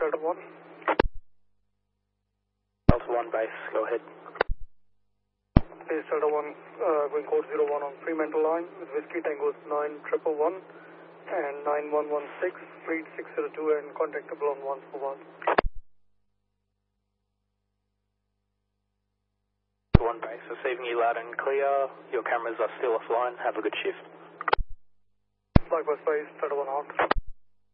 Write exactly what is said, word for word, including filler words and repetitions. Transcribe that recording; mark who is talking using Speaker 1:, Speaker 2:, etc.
Speaker 1: Delta one.
Speaker 2: Delta one base, go ahead.
Speaker 1: Base Delta one, uh, going code zero one on Fremantle line with Whiskey Tango nine triple one and nine one one six, fleet six zero two and contactable on one four one.
Speaker 2: One base, receiving you loud and clear. Your cameras are still offline. Have a good shift.
Speaker 1: Likewise, base Delta one out.